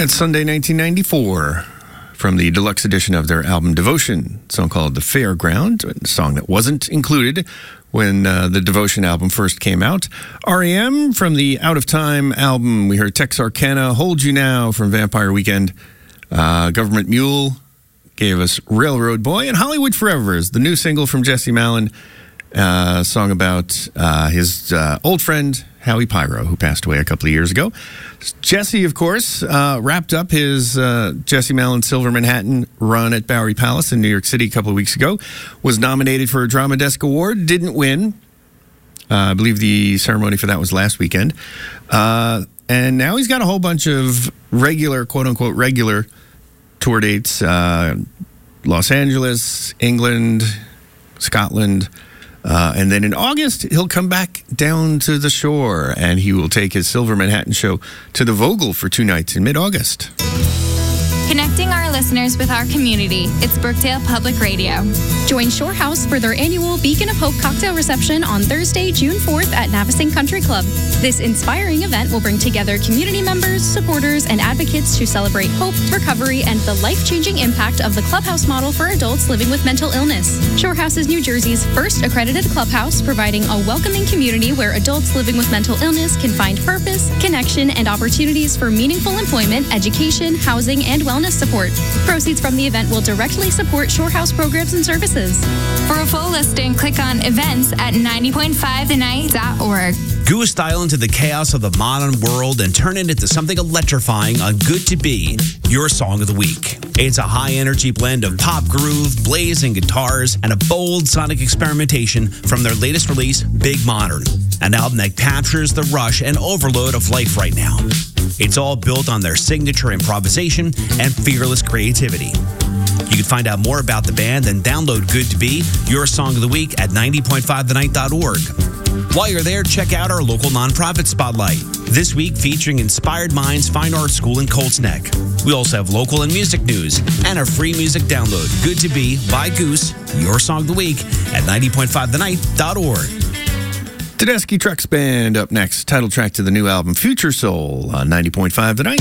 It's Sunday, 1994, from the deluxe edition of their album Devotion, a song called The Fairground, a song that wasn't included when the Devotion album first came out. R.E.M. from the Out of Time album, we heard Texarkana, Hold You Now from Vampire Weekend. Government Mule gave us Railroad Boy, and Hollywood Forever is the new single from Jesse Malin, a song about his old friend, Howie Pyro, who passed away a couple of years ago. Jesse, of course, wrapped up his Jesse Malin Silver Manhattan run at Bowery Palace in New York City a couple of weeks ago. Was nominated for a Drama Desk Award, didn't win. I believe the ceremony for that was last weekend. And now he's got a whole bunch of regular, quote-unquote, regular tour dates. Los Angeles, England, Scotland. And then in August, he'll come back down to the shore, and he will take his Silver Manhattan show to the Vogel for 2 nights in mid-August. Connecting our listeners with our community, it's Brookdale Public Radio. Join Shore House for their annual Beacon of Hope cocktail reception on Thursday, June 4th at Navasink Country Club. This inspiring event will bring together community members, supporters, and advocates to celebrate hope, recovery, and the life-changing impact of the clubhouse model for adults living with mental illness. Shore House is New Jersey's first accredited clubhouse, providing a welcoming community where adults living with mental illness can find purpose, connection, and opportunities for meaningful employment, education, housing, and wellness support. Proceeds from the event will directly support Shore House programs and services. For a full listing, click on events at 90.5thenight.org. Goose dial into the chaos of the modern world and turn it into something electrifying on Good to Be, your song of the week. It's a high-energy blend of pop groove, blazing guitars, and a bold sonic experimentation from their latest release, Big Modern, an album that captures the rush and overload of life right now. It's all built on their signature improvisation and fearless creativity. You can find out more about the band and download Good to Be, your song of the week, at 90.5thenight.org. While you're there, check out our local nonprofit spotlight. This week featuring Inspired Minds Fine Arts School in Colts Neck. We also have local and music news and a free music download. Good to Be by Goose, your song of the week, at 90.5thenight.org. Tedeschi Trucks Band up next. Title track to the new album Future Soul on 90.5 The Night.